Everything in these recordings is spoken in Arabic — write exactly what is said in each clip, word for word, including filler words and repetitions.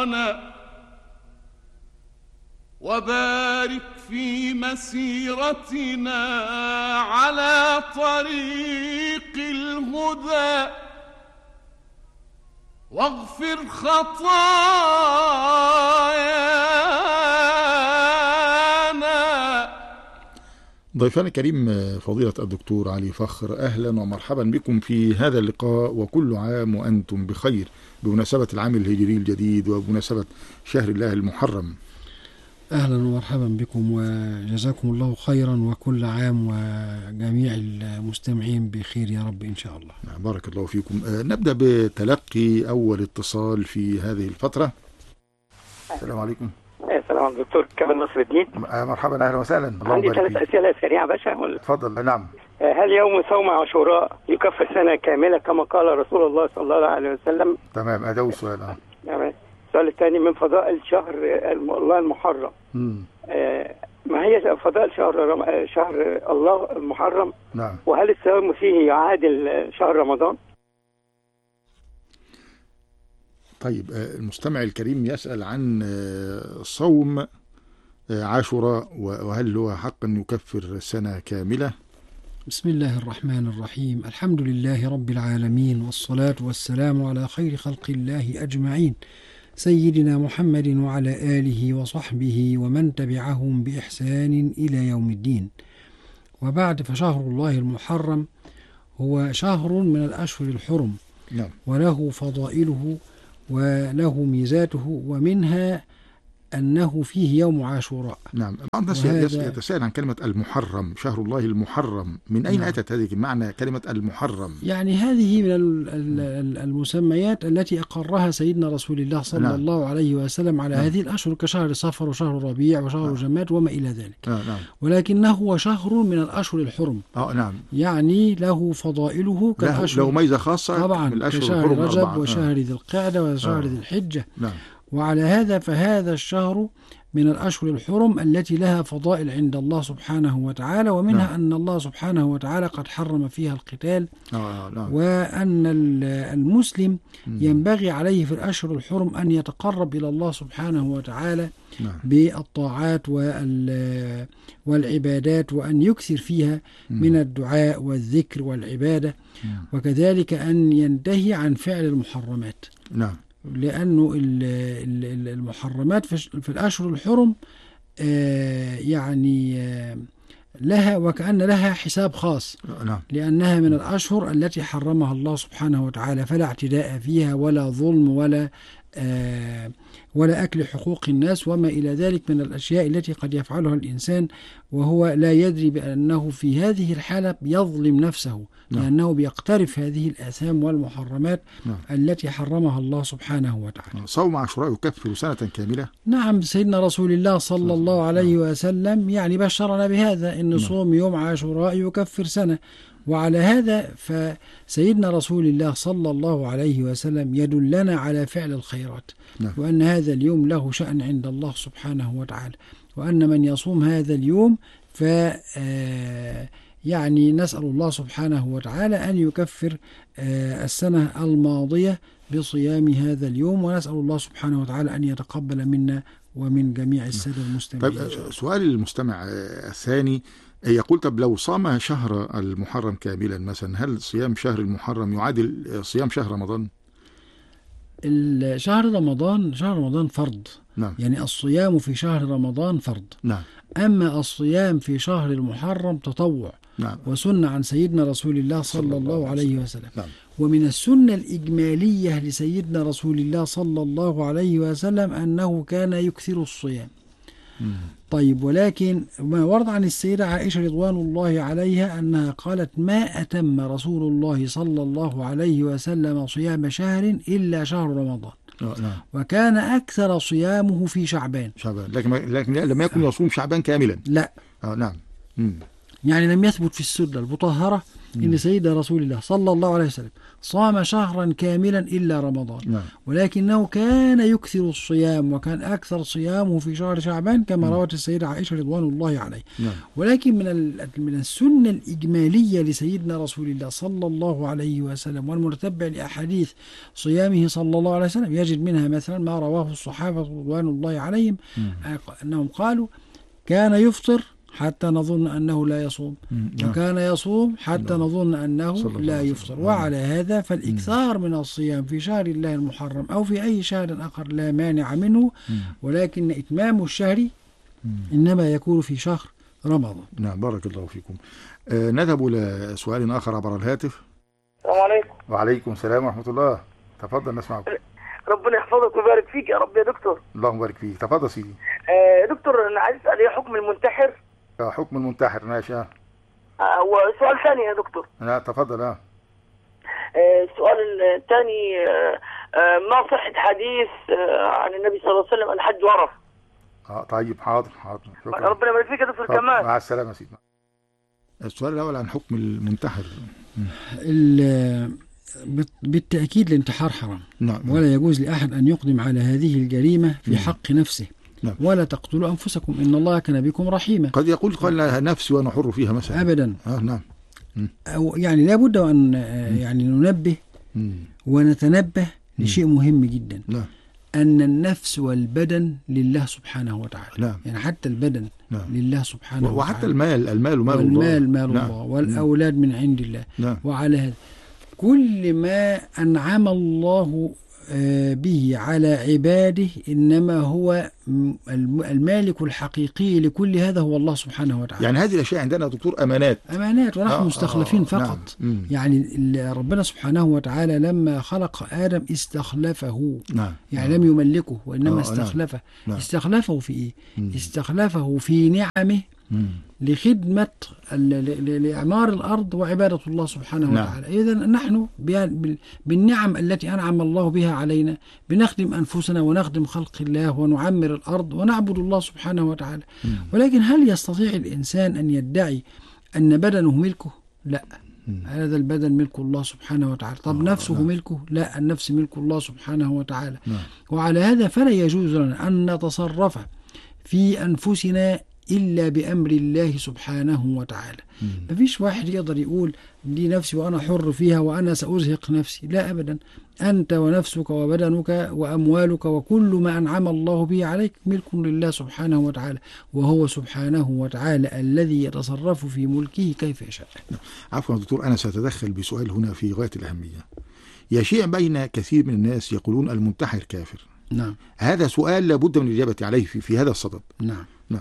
أمرنا، وبارك في مسيرتنا على طريق الهدى، واغفر خطايانا. ضيفنا الكريم فضيلة الدكتور علي فخر، أهلا ومرحبا بكم في هذا اللقاء، وكل عام وأنتم بخير بمناسبة العام الهجري الجديد وبمناسبة شهر الله المحرم. أهلا ومرحبا بكم وجزاكم الله خيرا، وكل عام وجميع المستمعين بخير يا رب إن شاء الله. بارك الله فيكم. نبدأ بتلقي أول اتصال في هذه الفترة. السلام عليكم. السلام عليكم دكتور كمال نصر الدين. مرحبا، أهلا وسهلا. عندي ثلاث أسئلة سريعة باشا. تفضل. نعم. هل يوم صوم عاشوراء يكفر سنة كاملة كما قال رسول الله صلى الله عليه وسلم؟ تمام، أداء السؤال. تمام. السؤال الثاني، من فضائل شهر الله المحرم. آه ما هي فضائل شهر شهر الله المحرم؟ نعم. وهل الصيام فيه يعادل شهر رمضان؟ طيب، المستمع الكريم يسأل عن صوم عاشوراء، وهل هو حقا يكفر سنة كاملة؟ بسم الله الرحمن الرحيم. الحمد لله رب العالمين، والصلاة والسلام على خير خلق الله أجمعين، سيدنا محمد وعلى آله وصحبه ومن تبعهم بإحسان إلى يوم الدين. وبعد، فشهر الله المحرم هو شهر من الأشهر الحرم. نعم. وله فضائله وله ميزاته، ومنها أنه فيه يوم عاشوراء. نعم. بعض الناس يتساءل عن كلمة المحرم، شهر الله المحرم، من أين نعم. أتت هذه معنى كلمة المحرم؟ يعني هذه من المسميات التي أقرها سيدنا رسول الله صلى نعم. الله عليه وسلم على نعم. هذه الأشهر، كشهر صفر وشهر ربيع وشهر نعم. جماد وما إلى ذلك. نعم. نعم. ولكنه هو شهر من الأشهر الحرم. آه نعم. يعني له فضائله كالأشهر، له ميزة خاصة طبعا، من الأشهر كشهر الحرم رجب أربعة. وشهر ذي القعدة وشهر ذي الحجة. نعم. وعلى هذا فهذا الشهر من الأشهر الحرم التي لها فضائل عند الله سبحانه وتعالى، ومنها نعم. أن الله سبحانه وتعالى قد حرم فيها القتال. آه نعم. وأن المسلم ينبغي عليه في الأشهر الحرم أن يتقرب إلى الله سبحانه وتعالى نعم. بالطاعات والعبادات، وأن يكثر فيها من الدعاء والذكر والعبادة، نعم. وكذلك أن ينتهي عن فعل المحرمات. نعم. لأنه المحرمات في الأشهر الحرم يعني لها وكأن لها حساب خاص، نعم. لأنها من الأشهر التي حرمها الله سبحانه وتعالى، فلا اعتداء فيها ولا ظلم ولا ولا أكل حقوق الناس وما إلى ذلك من الأشياء التي قد يفعلها الإنسان وهو لا يدري بأنه في هذه الحالة يظلم نفسه، نعم. لأنه بيقترف هذه الآثام والمحرمات نعم. التي حرمها الله سبحانه وتعالى. صوم عاشوراء يكفر سنة كاملة؟ نعم. سيدنا رسول الله صلى الله عليه وسلم يعني بشرنا بهذا، إن صوم يوم عاشوراء يكفر سنة. وعلى هذا فسيدنا رسول الله صلى الله عليه وسلم يدلنا على فعل الخيرات، نعم. وأن هذا اليوم له شأن عند الله سبحانه وتعالى، وأن من يصوم هذا اليوم ف يعني نسأل الله سبحانه وتعالى أن يكفر السنة الماضية بصيام هذا اليوم، ونسأل الله سبحانه وتعالى أن يتقبل منا ومن جميع السادة المستمعين. طيب، سؤال المستمع الثاني يقول: طب لو صام شهر المحرم كاملا مثلا، هل صيام شهر المحرم يعادل صيام شهر رمضان؟ شهر رمضان شهر رمضان فرض، نعم. يعني الصيام في شهر رمضان فرض، نعم. أما الصيام في شهر المحرم تطوع، نعم. وسنة عن سيدنا رسول الله صلى الله عليه وسلم، نعم. ومن السنة الإجمالية لسيدنا رسول الله صلى الله عليه وسلم أنه كان يكثر الصيام. مم. طيب، ولكن ما ورد عن السيدة عائشة رضوان الله عليها أنها قالت: ما أتم رسول الله صلى الله عليه وسلم صيام شهر إلا شهر رمضان، نعم. وكان أكثر صيامه في شعبان. شعبان، لكن لكن لم يكن يصوم شعبان كاملا. لا. آه نعم. مم. يعني لم يثبت في السنة المطهرة إن سيدنا رسول الله صلى الله عليه وسلم صام شهرا كاملا إلا رمضان. نعم. ولكنه كان يكثر الصيام، وكان أكثر صيامه في شهر شعبان كما روت السيدة عائشة رضوان الله عليه. نعم. ولكن من من السنة الإجمالية لسيدنا رسول الله صلى الله عليه وسلم والمتبع لأحاديث صيامه صلى الله عليه وسلم يجد منها مثلا ما رواه الصحابة رضوان الله عليهم أنهم قالوا كان يفطر حتى نظن أنه لا يصوم، وكان يصوم حتى نظن أنه لا يفطر. وعلى هذا فالإكثار من الصيام في شهر الله المحرم أو في أي شهر آخر لا مانع منه، ولكن إتمام الشهر إنما يكون في شهر رمضان. نعم، بارك الله فيكم. آه نذهب إلى سؤال آخر عبر الهاتف. السلام عليكم. وعليكم السلام ورحمة الله. تفضل نسمعك. ربنا يحفظك ويبارك فيك يا رب يا دكتور. اللهم بارك فيك. تفضل سيدي. آه دكتور أنا عايز أسأل إيه حكم المنتحر؟ حكم المنتحر. ماشي. اه وسؤال ثاني يا دكتور. لا تفضل. اه السؤال الثاني آه آه ما صحة حديث آه عن النبي صلى الله عليه وسلم الحج عرف؟ اه طيب حاضر حاضر. شكرا. ربنا يبارك فيك يا دكتور كمال. مع السلامة سيدنا. السؤال الأول عن حكم المنتحر. بالتأكيد الانتحار حرام. نعم. ولا يجوز لأحد أن يقدم على هذه الجريمة في نعم. حق نفسه. نعم. ولا تقتلوا أنفسكم إن الله كان بكم رحيما. قد يقول قال نفسي وأنا حر فيها مثلا. أبدا. آه نعم. أو يعني لا بد أن يعني ننبه ونتنبه لشيء مهم جدا. نعم. أن النفس والبدن لله سبحانه وتعالى. نعم. يعني حتى البدن نعم. لله سبحانه وتعالى. وحتى المال المال مال الله. والمال مال نعم. الله والأولاد من عند الله. نعم. وعلى هذا كل ما أنعم الله به على عباده إنما هو المالك الحقيقي لكل هذا هو الله سبحانه وتعالى. يعني هذه الأشياء عندنا دكتور أمانات أمانات ونحن آه مستخلفين آه فقط. نعم. يعني ربنا سبحانه وتعالى لما خلق آدم استخلفه. نعم. يعني آه. لم يملكه وإنما آه استخلفه. نعم. استخلفه في إيه؟ مم. استخلفه في نعمه مم. لخدمة لإعمار الأرض وعبادة الله سبحانه نعم. وتعالى. إذا نحن بالنعم التي أنعم الله بها علينا بنخدم أنفسنا ونخدم خلق الله ونعمر الأرض ونعبد الله سبحانه وتعالى. مم. ولكن هل يستطيع الإنسان أن يدعي أن بدنه ملكه؟ لا. مم. هذا البدن ملك الله سبحانه وتعالى. طب آه نفسه نعم. ملكه؟ لا، النفس ملك الله سبحانه وتعالى. نعم. وعلى هذا فلا يجوز لنا أن نتصرف في أنفسنا إلا بأمر الله سبحانه وتعالى. ما فيش واحد يقدر يقول دي نفسي وأنا حر فيها وأنا سأزهق نفسي. لا أبدا. أنت ونفسك وبدنك وأموالك وكل ما أنعم الله به عليك ملك لله سبحانه وتعالى، وهو سبحانه وتعالى الذي يتصرف في ملكه كيف يشاء. عفوا دكتور، أنا سأتدخل بسؤال هنا في غاية الأهمية. يشيع بين كثير من الناس يقولون المنتحر كافر. نعم. هذا سؤال لابد من الإجابة عليه في, في هذا الصدد. نعم. نعم.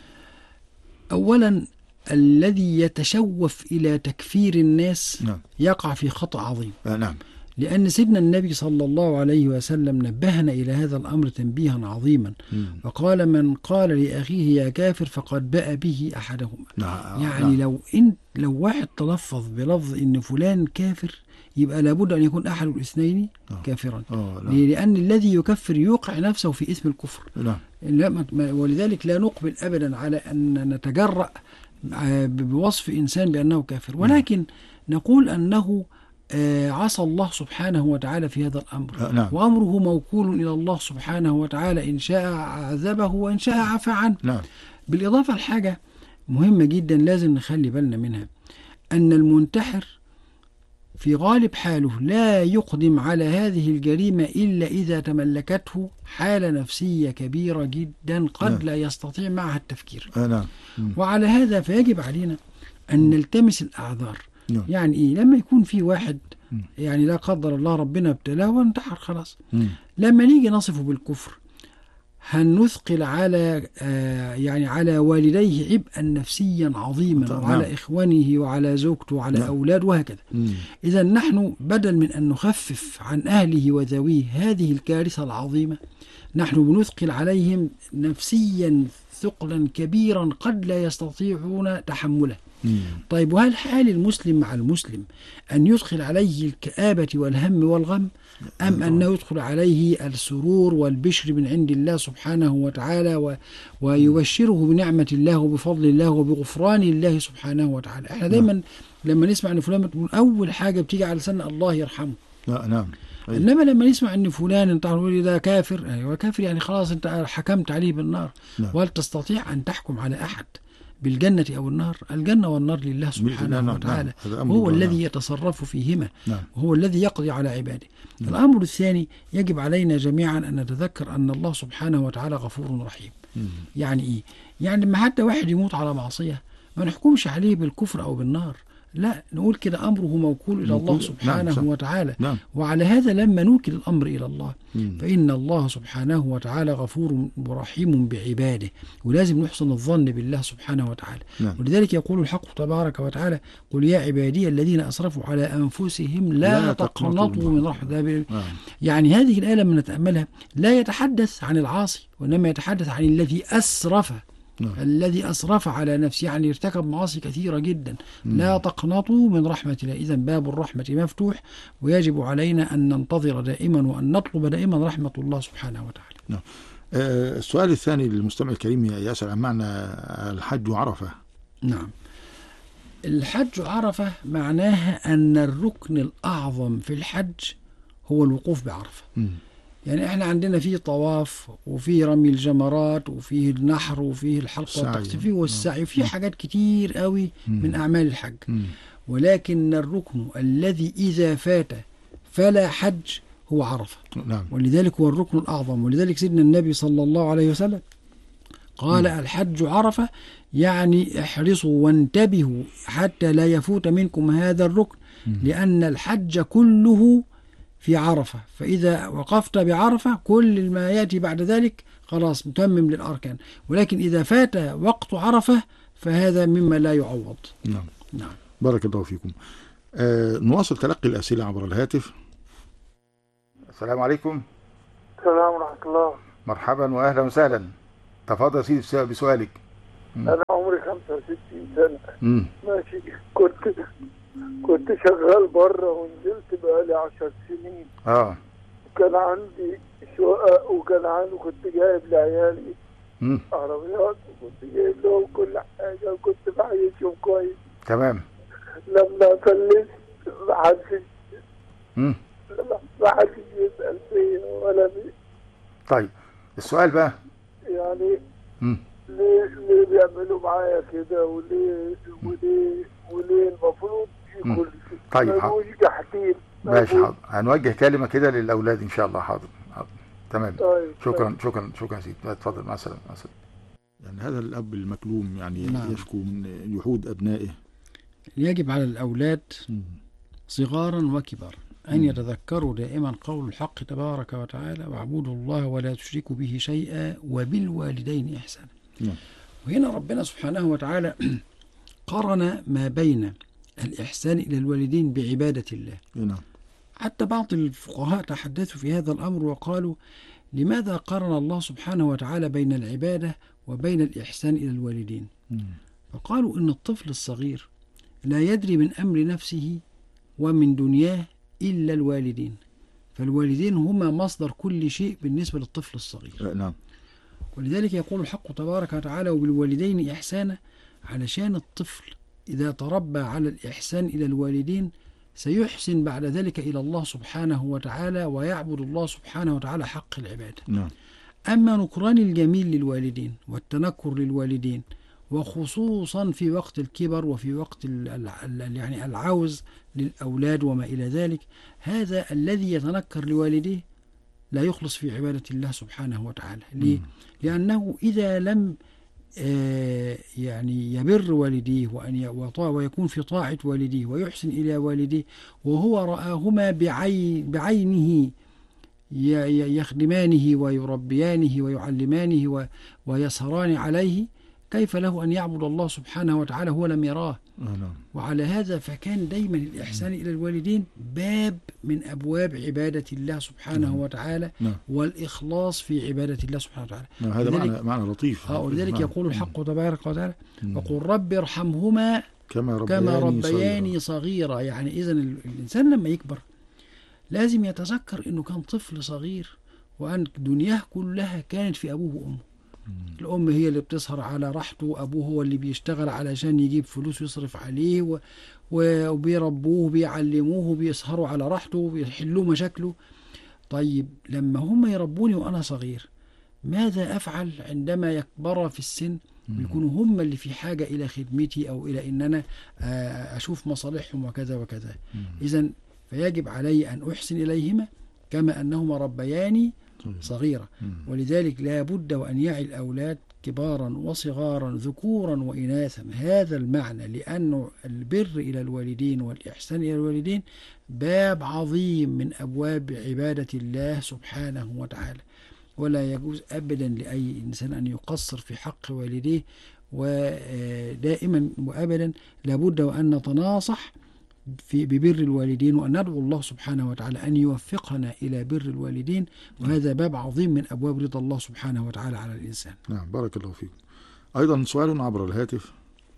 أولا الذي يتشوف إلى تكفير الناس نعم. يقع في خطأ عظيم. آه نعم. لأن سيدنا النبي صلى الله عليه وسلم نبهنا إلى هذا الأمر تنبيها عظيما. مم. وقال من قال لأخيه يا كافر فقد باء به أحدهما. نعم. يعني نعم. لو إن لو واحد تلفظ بلفظ إن فلان كافر يبقى لابد أن يكون أحد الاثنين آه. كافرا. آه لأن الذي يكفر يوقع نفسه في اسم الكفر. نعم. ولذلك لا نقبل أبدا على أن نتجرأ بوصف إنسان بأنه كافر، ولكن نقول أنه عصى الله سبحانه وتعالى في هذا الأمر. نعم. وأمره موكول إلى الله سبحانه وتعالى، إن شاء عذبه وإن شاء عفى عنه. نعم. بالإضافة لحاجة مهمة جدا لازم نخلي بالنا منها، أن المنتحر في غالب حاله لا يقدم على هذه الجريمة إلا إذا تملكته حالة نفسية كبيرة جدا قد نعم. لا يستطيع معها التفكير. آه نعم. وعلى هذا فيجب علينا أن نلتمس الأعذار. نعم. يعني إيه؟ لما يكون في واحد يعني لا قدر الله ربنا ابتلاه وانتحر خلاص، م. لما نيجي نصفه بالكفر هنثقل على آه يعني على والديه عبئا نفسيا عظيما طبعا. وعلى نعم. إخوانه وعلى زوجته وعلى نعم. أولاده وهكذا. إذا نحن بدل من أن نخفف عن أهله وذويه هذه الكارثة العظيمة، نحن بنثقل عليهم نفسيا ثقلا كبيرا قد لا يستطيعون تحمله. مم. طيب وهل حال المسلم مع المسلم أن يدخل عليه الكآبة والهم والغم، أم أنه يدخل عليه السرور والبشر من عند الله سبحانه وتعالى و... ويبشره بنعمة الله وبفضل الله وبغفران الله سبحانه وتعالى؟ احنا دايما لما نسمع أن فلان بتقول أول حاجة بتيجي على لسان الله يرحمه. لا نعم. أي. إنما لما نسمع أن فلان انت تقول ده كافر، أيوة كافر يعني خلاص أنت حكمت عليه بالنار. نعم. وهل تستطيع أن تحكم على أحد بالجنة أو النار؟ الجنة والنار لله سبحانه نعم. وتعالى، نعم. هو نعم. الذي يتصرف فيهما، نعم. وهو الذي يقضي على عباده. نعم. الأمر الثاني يجب علينا جميعا أن نتذكر أن الله سبحانه وتعالى غفور رحيم. مم. يعني إيه؟ يعني لما حتى واحد يموت على معصية ما نحكمش عليه بالكفر أو بالنار، لا، نقول كده أمره موكول إلى الله سبحانه نعم. وتعالى. نعم. وعلى هذا لما نوكل الأمر إلى الله مم. فإن الله سبحانه وتعالى غفور ورحيم بعباده، ولازم نحسن الظن بالله سبحانه وتعالى. نعم. ولذلك يقول الحق تبارك وتعالى: قل يا عبادي الذين أسرفوا على أنفسهم لا, لا تقنطوا تقنطوا من رحمة الله. نعم. يعني هذه الآية لما نتأملها لا يتحدث عن العاصي، وإنما يتحدث عن الذي أسرف. نعم. الذي أسرف على نفسه يعني ارتكب معاصي كثيرة جدا. لا تقنطوا من رحمة الله. إذن باب الرحمة مفتوح، ويجب علينا أن ننتظر دائما وأن نطلب دائما رحمة الله سبحانه وتعالى. نعم. آه السؤال الثاني للمستمع الكريم يسأل عن معنى الحج عرفة. نعم. الحج عرفة معناها أن الركن الأعظم في الحج هو الوقوف بعرفة. م. يعني احنا عندنا فيه طواف وفيه رمي الجمرات وفيه النحر وفيه الحلق والتقصير والسعي وفيه حاجات كتير قوي من أعمال الحج. م. ولكن الركن الذي إذا فات فلا حج هو عرفة. نعم. ولذلك هو الركن الأعظم. ولذلك سيدنا النبي صلى الله عليه وسلم قال: م. الحج عرفة، يعني احرصوا وانتبهوا حتى لا يفوت منكم هذا الركن، م. لأن الحج كله في عرفة، فإذا وقفت بعرفة كل ما يأتي بعد ذلك خلاص متمم للأركان. ولكن إذا فات وقت عرفة فهذا مما لا يعوض. نعم. نعم. بارك الله فيكم. آه نواصل تلقي الأسئلة عبر الهاتف. السلام عليكم. السلام ورحمة الله. مرحبا وأهلا وسهلا. تفضل يا سيدي بسؤالك. أنا عمري خمسة وستين سنة. مم. ماشي. كنت كنت شغال بره ونزلت بقالي عشر سنين. اه. وكان عندي شقق وكان عندي كنت جايب لعيالي مم. عربيات وكنت جايب لهم كل حاجة وكنت بعيشهم كويس. تمام. لما فلست محدش مم. محدش يسأل فيا ولا بي. طيب السؤال بقى يعني مم. ليه ليه بيعملوا معايا كده وليه وليه وليه المفروض يكون طيب ملوش جحدين. ماشي حاضر. هنوجه كلمة كده للأولاد إن شاء الله. حاضر حاضر. تمام. طيب. شكرا طيب. شكرا شكرا يا سيدي. اتفضل. مع السلامة. مع السلامة. يعني هذا الأب المكلوم يعني نعم. يشكو من جحود أبنائه. يجب على الأولاد مم. صغارا وكبارا أن يتذكروا دائما قول الحق تبارك وتعالى: واعبدوا الله ولا تشركوا به شيئا وبالوالدين إحسانا. نعم. وهنا ربنا سبحانه وتعالى قرن ما بين الإحسان إلى الوالدين بعبادة الله. نعم. حتى بعض الفقهاء تحدثوا في هذا الأمر وقالوا: لماذا قرن الله سبحانه وتعالى بين العبادة وبين الإحسان إلى الوالدين؟ مم. فقالوا إن الطفل الصغير لا يدري من أمر نفسه ومن دنياه إلا الوالدين، فالوالدين هما مصدر كل شيء بالنسبة للطفل الصغير. نعم. ولذلك يقول الحق تبارك وتعالى: وبالوالدين إحسانا، علشان الطفل إذا تربى على الإحسان إلى الوالدين سيحسن بعد ذلك إلى الله سبحانه وتعالى ويعبد الله سبحانه وتعالى حق العبادة. نعم. أما نكران الجميل للوالدين والتنكر للوالدين، وخصوصا في وقت الكبر وفي وقت ال ال يعني العوز للأولاد وما إلى ذلك، هذا الذي يتنكر لوالديه لا يخلص في عبادة الله سبحانه وتعالى. ليه؟ لأنه إذا لم آه يعني يبر والديه وأن ويكون في طاعة والديه ويحسن إلى والديه وهو رآهما بعين بعينه يخدمانه ويربيانه ويعلمانه ويسهران عليه، كيف له أن يعبد الله سبحانه وتعالى هو لم يراه؟ نعم. وعلى هذا فكان دايما الإحسان إلى الوالدين باب من أبواب عبادة الله سبحانه نعم. وتعالى نعم. والإخلاص في عبادة الله سبحانه وتعالى. نعم. هذا معنى معنى لطيف. ولذلك نعم. يقول الحق تبارك وتعالى: مم. وقل رب ارحمهما كما ربياني, كما ربياني صغيرا. صغيرة. يعني إذا الإنسان لما يكبر لازم يتذكر أنه كان طفل صغير، وأن دنياه كلها كانت في أبوه وأمه. الأم هي اللي بتسهر على راحته، وأبوه هو اللي بيشتغل علشان يجيب فلوس ويصرف عليه، و... وبيربوه وبيعلموه وبيسهروا على راحته وبيحلوا مشاكله. طيب لما هم يربوني وأنا صغير، ماذا أفعل عندما يكبر في السن ويكونوا هم اللي في حاجة إلى خدمتي أو إلى إن أنا أشوف مصالحهم وكذا وكذا؟ إذن فيجب علي أن أحسن إليهما كما أنهما ربياني صغيرة. ولذلك لا بد وأن يعي الأولاد كبارا وصغارا ذكورا وإناثا هذا المعنى، لأنه البر إلى الوالدين والإحسان إلى الوالدين باب عظيم من أبواب عبادة الله سبحانه وتعالى، ولا يجوز أبدا لأي إنسان أن يقصر في حق والديه. ودائما وأبدا لابد وأن نتناصح في ببر الوالدين، وأن ندعو الله سبحانه وتعالى أن يوفقنا إلى بر الوالدين، وهذا باب عظيم من أبواب رضا الله سبحانه وتعالى على الإنسان. نعم، بارك الله فيكم. أيضا سؤال عبر الهاتف.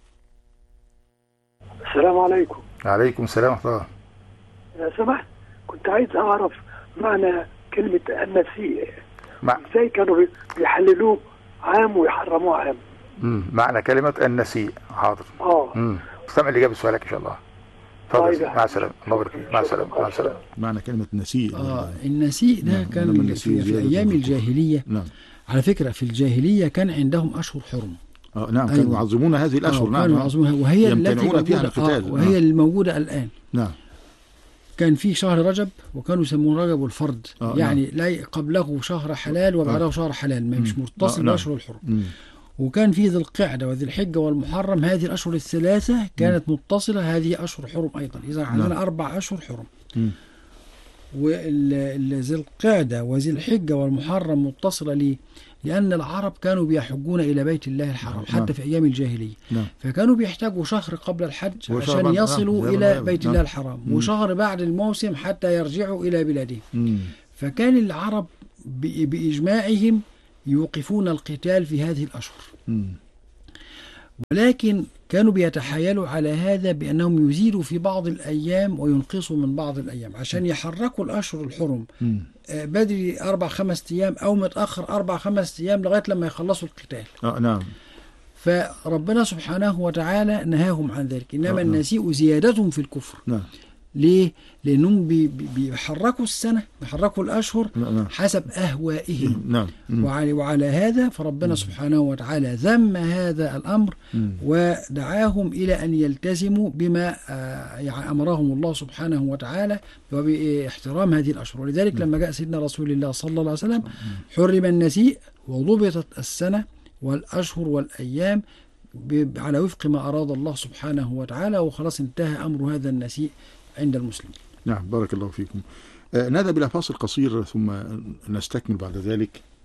السلام عليكم. عليكم السلام ورحمة الله. يا سمحت، كنت عايز أعرف معنى كلمة النسيء. مع... ازاي كانوا بيحللوه عام ويحرموه عام؟ امم معنى كلمة النسيء. حاضر. اه امم استمع اللي جاب سؤالك إن شاء الله. تفضل. مع السلامة. الله يبارك فيك. مع السلامة. مع السلامة. معنى كلمة نسيء. اه النسيء ده كان في, في أيام الجاهلية. نعم. على فكرة في الجاهلية كان عندهم أشهر حرم. آه نعم. كانوا يعظمون هذه الأشهر. آه نعم. كانوا يعظمونها، وهي التي فيها القتال. آه وهي آه. الموجودة الآن. نعم. كان في شهر رجب وكانوا يسموه رجب الفرد. آه يعني نعم. لا قبله شهر حلال وبعده آه. شهر حلال، مش متصل بأشهر الحرم. مم. وكان في ذي القعدة وذي الحجة والمحرم، هذه الأشهر الثلاثة كانت متصلة، هذه أشهر حرم أيضا. إذا عندنا أربع أشهر حرم، وذي القعدة وذي الحجة والمحرم متصلة ليه؟ لأن العرب كانوا بيحجون إلى بيت الله الحرام حتى نعم. في أيام الجاهلية نعم. فكانوا بيحتاجوا شهر قبل الحج عشان يصلوا نعم. إلى بيت نعم. الله الحرام مم. وشهر بعد الموسم حتى يرجعوا إلى بلادهم. مم. فكان العرب بإجماعهم يوقفون القتال في هذه الأشهر. مم. ولكن كانوا بيتحايلوا على هذا بأنهم يزيدوا في بعض الأيام وينقصوا من بعض الأيام عشان يحركوا الأشهر الحرم بدري أربع خمس أيام أو متأخر أربع خمس أيام لغاية لما يخلصوا القتال. آه نعم. فربنا سبحانه وتعالى نهاهم عن ذلك. إنما آه النسيء زيادة في الكفر. نعم. ليه؟ لأنهم بيحركوا السنة، بيحركوا الأشهر نعم. حسب أهوائهم. نعم. وعلى, وعلى هذا فربنا مم. سبحانه وتعالى ذم هذا الأمر مم. ودعاهم إلى أن يلتزموا بما يعني أمرهم الله سبحانه وتعالى وباحترام هذه الأشهر. ولذلك مم. لما جاء سيدنا رسول الله صلى الله عليه وسلم حرم النسيء وضبطت السنة والأشهر والأيام على وفق ما أراد الله سبحانه وتعالى، وخلاص انتهى أمر هذا النسيء عند المسلم. نعم، بارك الله فيكم. آه نذهب إلى فاصل قصير ثم نستكمل بعد ذلك.